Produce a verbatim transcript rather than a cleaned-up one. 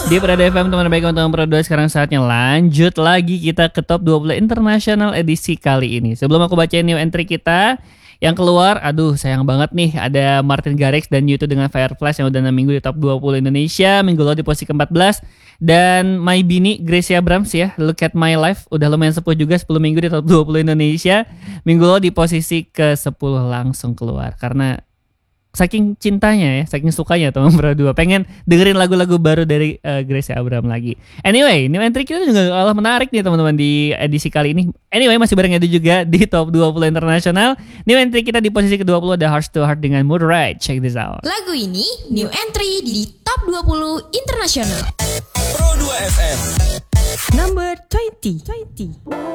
Di Prada F M teman baik untuk Pro dua, sekarang saatnya lanjut lagi kita ke top dua puluh internasional edisi kali ini. Sebelum aku bacain new entry kita yang keluar, aduh sayang banget nih, ada Martin Garrix dan U two dengan Fireflies yang udah enam minggu di top dua puluh Indonesia, minggu lalu di posisi keempat belas. Dan My Bini Gracie Abrams ya, Look at My Life, udah lumayan sepuh juga, sepuluh minggu di top dua puluh Indonesia, minggu lalu di posisi ke sepuluh langsung keluar. Karena saking cintanya ya, saking sukanya teman Pro dua, pengen dengerin lagu-lagu baru dari uh, Gracie Abrams lagi. Anyway, new entry kita juga kalah menarik nih teman-teman di edisi kali ini. Anyway, masih bareng Edu juga di top dua puluh internasional. New entry kita di posisi ke dua puluh ada Heart to Heart dengan Mood Right. Check this out. Lagu ini new entry di top dua puluh internasional. Pro dua F M Number twenty.